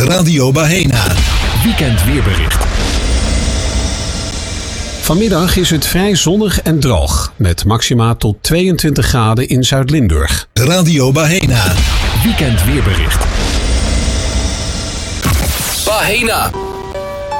Radio Bahena. Weekend weerbericht. Vanmiddag is het vrij zonnig en droog, met maxima tot 22 graden in Zuid-Limburg. Radio Bahena. Weekend weerbericht. Bahena.